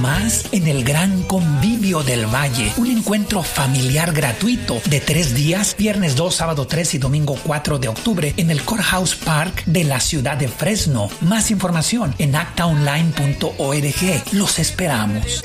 más en el Gran Convivio del Valle, un encuentro familiar gratuito de 3 días, viernes 2, sábado 3 y domingo 4 de octubre en el Courthouse Park de la ciudad de Fresno. Más información en actaonline.org. Los esperamos.